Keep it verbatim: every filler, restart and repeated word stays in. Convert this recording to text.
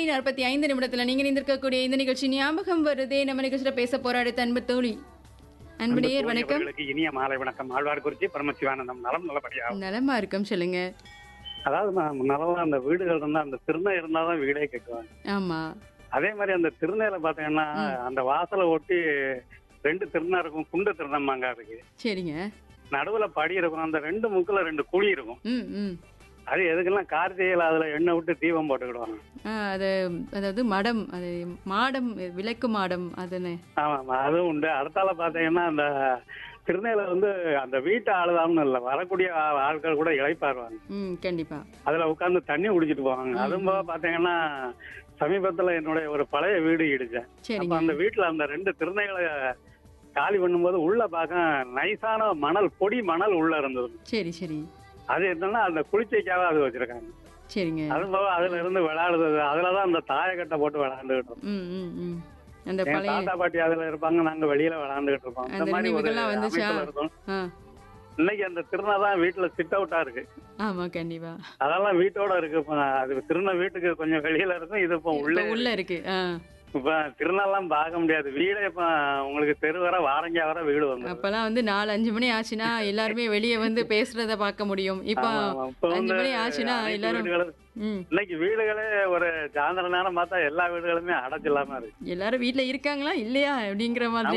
நாற்பத்தி ஐந்து நிமிடத்துல நீங்க நிந்திருக்கக்கூடிய இந்த நிகழ்ச்சி ஞாபகம் வருதே. நம்ம நிகழ்ச்சியில பேச போற அடுத்த அன்பு தோழி அன்பு நேயர் வணக்கம். அவர்களுக்கு இனிய மாலை வணக்கம். ஆழ்வார்குறிச்சி பரமசிவானந்தம். நலம் நல்லபடியா? நலமா இருக்கும், சொல்லுங்க. அதாவது முன்னால அந்த வீடுகள் இருந்தா அந்த திருநை இருந்தாதான் வீடே கட்டுவாங்க. ஆமா. அதே மாதிரி அந்த திருநையில பாத்தீங்கன்னா அந்த வாசலை ஒட்டி ரெண்டு திருநா இருக்கும். குண்டு திருநம்மாங்க இருக்கு. சரிங்க. நடுவுல படி இருக்கும். அந்த ரெண்டு முக்குல ரெண்டு குழி இருக்கும். ம் ம் அது எதுக்கெல்லாம் கார்த்திகையில அதுல எண்ணெய் விட்டு தீபம் போட்டுக்கிடுவாங்க. ஆ, அது அதாவது மடம், அது மாடம், விளக்கு மாடம் அதுன்னு. ஆமா, அதுவும் உண்டு. அடுத்தால பாத்தீங்கன்னா அந்த திருநையில வந்து அந்த வீட்டு ஆளுதான்னு இல்லை, வரக்கூடிய ஆ- ஆட்கள் கூட இளைப்பாருவாங்க. ம் கண்டிப்பா. அதுல உட்கார்ந்து தண்ணி குடிச்சிட்டு போவாங்க. அதுவும் போக பாத்தீங்கன்னா சமீபத்துல என்னுடைய ஒரு பழைய வீடு இடிச்சேன். அப்ப சரிங்க. அந்த வீட்டுல அந்த ரெண்டு திருநைகளை காலி பண்ணும்போது உள்ள பார்க்க நைஸான மணல், பொடி மணல் உள்ள இருந்தது. சரி சரி அது என்னன்னா அந்த குளிச்சைக்காக அது வச்சிருக்காங்க. சரிங்க. அது போக அதுல இருந்து விளையாடுறது, அதுலதான் அந்த தாயக்கட்டை போட்டு விளையாண்டுகிட்டோம். ம் ம் ம் அந்த என் பழைய தாத்தா பாட்டி அதுல இருப்பாங்க, நாங்க வெளியில விளையாண்டுகிட்டு இருப்போம். இந்த அந்த மாதிரி ஒரு நினைவுகள்லாம் வந்துச்சா? அமைப்புல இருக்கும். ஆ இன்னைக்கு அந்த திருநா தான் வீட்டுல சிட் அவுட்டா இருக்கு. ஆமா கண்டிப்பா. அதெல்லாம் வீட்டோட இருக்கு. இப்ப அது திருநா வீட்டுக்கு கொஞ்சம் வெளியில இருக்கும். இது இப்போ இப்ப உள்ளே உள்ள இருக்கு. ஆ இப்ப திருநாள்லாம் பார்க்க முடியாது. வீடே இப்ப உங்களுக்கு தெரு வர வாரங்கியா வர வீடு வந்து. அப்பெல்லாம் வந்து நாலு அஞ்சு மணி ஆச்சுன்னா எல்லாருமே வெளியே வந்து பேசுறத பார்க்க முடியும். இப்போ இப்ப அஞ்சு வந்து மணி ஆச்சுன்னா அனைத்து எல்லாரும் வீடுகளும் ம் இன்னைக்கு வீடுகளே ஒரு சாயந்தர நேரம் பார்த்தா எல்லா வீடுகளுமே அடைச்சில்லாம இருக்கு. எல்லாரும் வீட்ல இருக்காங்களா இல்லையா அப்படிங்கிற மாதிரி